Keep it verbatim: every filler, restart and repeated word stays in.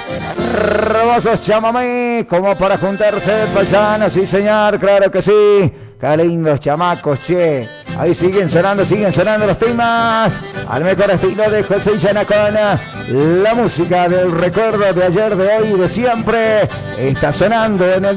Hermosos chamamé, como para juntarse paisanos, sí señor, claro que sí. Qué lindos chamacos, che. Ahí siguen sonando, siguen sonando los temas. Al mejor estilo de José Yanacona. La música del recuerdo de ayer, de hoy y de siempre está sonando en el